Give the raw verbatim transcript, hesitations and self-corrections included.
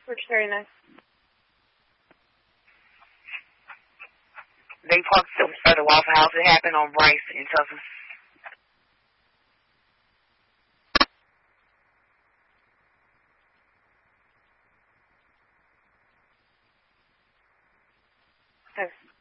Which very nice. They parked some at the Waffle House. It happened on Bryce in Tulsa. Yes.